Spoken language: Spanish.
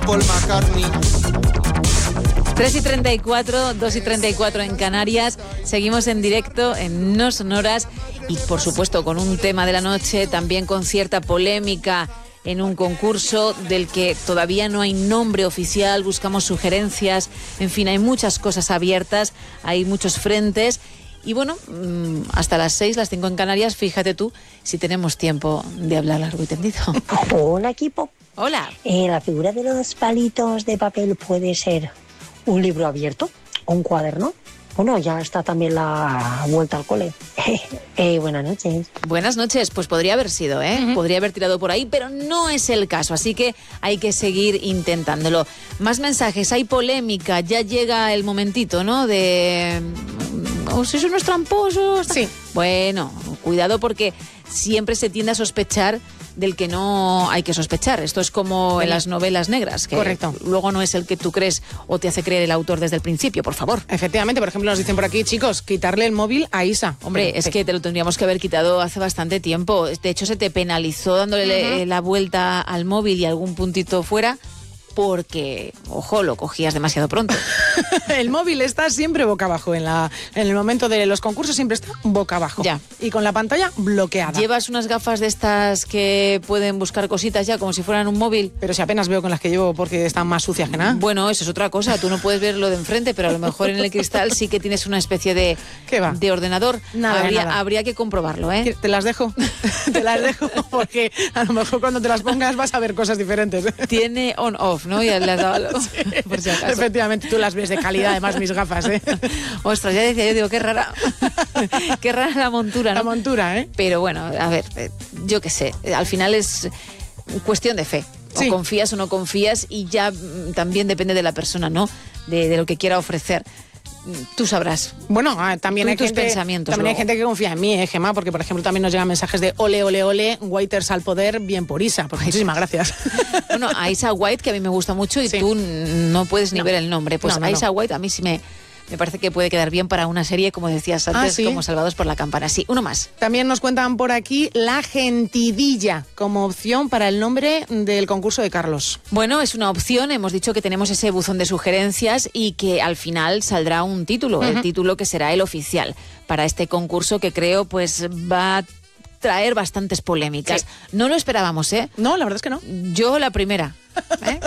Paul McCartney. 3:34, 2:34 en Canarias. Seguimos en directo en No Sonoras y, por supuesto, con un tema de la noche, también con cierta polémica en un concurso del que todavía no hay nombre oficial. Buscamos sugerencias, en fin, hay muchas cosas abiertas, hay muchos frentes. Y bueno, hasta las 6, las 5 en Canarias, fíjate tú si tenemos tiempo de hablar largo y tendido. Hola, equipo. Hola. La figura de los palitos de papel puede ser un libro abierto o un cuaderno. Bueno, ya está también la vuelta al cole. Buenas noches. Buenas noches. Pues podría haber sido, ¿eh? Podría haber tirado por ahí, pero no es el caso. Así que hay que seguir intentándolo. Más mensajes. Hay polémica. Ya llega el momentito, ¿no? De... ¿Sois unos tramposos? Sí. Bueno, cuidado porque siempre se tiende a sospechar del que no hay que sospechar. Esto es como en las novelas negras, que correcto, luego no es el que tú crees o te hace creer el autor desde el principio, por favor. Efectivamente, por ejemplo, nos dicen por aquí, chicos, quitarle el móvil a Isa. Hombre, es que te lo tendríamos que haber quitado hace bastante tiempo. De hecho, se te penalizó dándole la vuelta al móvil y algún puntito fuera, porque, ojo, lo cogías demasiado pronto. El móvil está siempre boca abajo. En el momento de los concursos siempre está boca abajo. Ya. Y con la pantalla bloqueada. ¿Llevas unas gafas de estas que pueden buscar cositas ya como si fueran un móvil? Pero si apenas veo con las que llevo porque están más sucias que nada. Bueno, eso es otra cosa. Tú no puedes ver lo de enfrente, pero a lo mejor en el cristal sí que tienes una especie de, ¿qué va? De ordenador. Nada. Habría que comprobarlo, ¿eh? Te las dejo. Te las dejo porque a lo mejor cuando te las pongas vas a ver cosas diferentes. Tiene on-off, ¿no? Ya le has dado Sí, por si acaso. Efectivamente, tú las ves de calidad, además mis gafas, ¿eh? Ostras, ya decía yo, digo, qué rara la montura, ¿no? La montura, ¿eh? Pero bueno, a ver, yo qué sé, al final es cuestión de fe. Sí. O confías o no confías y ya también depende de la persona, ¿no? De lo que quiera ofrecer. Tú sabrás. Bueno, también hay tus gente, pensamientos también hay luego. gente que confía en mí, Gemma, porque por ejemplo también nos llegan mensajes de ole, ole, ole, Waiters al poder, bien por Isa. Pues muchísimas gracias. Bueno, a Isa White, que a mí me gusta mucho y sí, tú no puedes ni ver el nombre. Pues no, a Isa White a mí sí me parece que puede quedar bien para una serie, como decías antes, ¿sí? como Salvados por la Campana. Sí, uno más. También nos cuentan por aquí La Gentidilla como opción para el nombre del concurso de Carlos. Bueno, es una opción. Hemos dicho que tenemos ese buzón de sugerencias y que al final saldrá un título, el título que será el oficial para este concurso, que creo pues va a traer bastantes polémicas. Sí. No lo esperábamos, ¿eh? No, la verdad es que no. Yo la primera. ¿Eh?